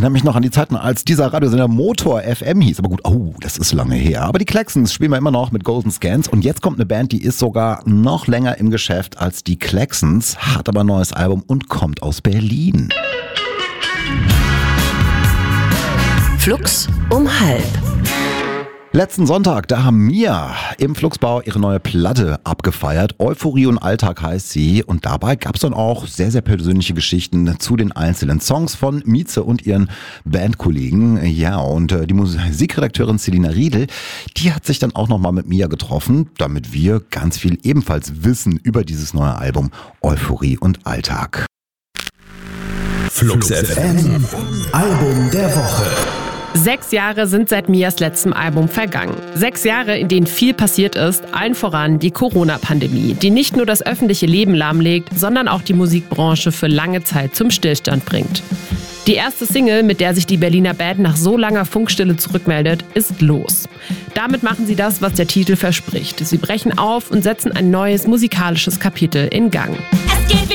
erinnere mich noch an die Zeiten, als dieser Radiosender Motor FM hieß. Aber gut, das ist lange her. Aber die Klaxons spielen wir immer noch mit Golden Scans. Und jetzt kommt eine Band, die ist sogar noch länger im Geschäft als die Klaxons, hat aber ein neues Album und kommt aus Berlin. Flux um 12:30. Letzten Sonntag, da haben Mia im Fluxbau ihre neue Platte abgefeiert. Euphorie und Alltag heißt sie. Und dabei gab es dann auch sehr, sehr persönliche Geschichten zu den einzelnen Songs von Mieze und ihren Bandkollegen. Ja, und die Musikredakteurin Selina Riedel, die hat sich dann auch nochmal mit Mia getroffen, damit wir ganz viel ebenfalls wissen über dieses neue Album Euphorie und Alltag. Flux FM, Album der Woche. 6 Jahre sind seit Mias letztem Album vergangen. 6 Jahre, in denen viel passiert ist, allen voran die Corona-Pandemie, die nicht nur das öffentliche Leben lahmlegt, sondern auch die Musikbranche für lange Zeit zum Stillstand bringt. Die erste Single, mit der sich die Berliner Band nach so langer Funkstille zurückmeldet, ist Los. Damit machen sie das, was der Titel verspricht. Sie brechen auf und setzen ein neues musikalisches Kapitel in Gang.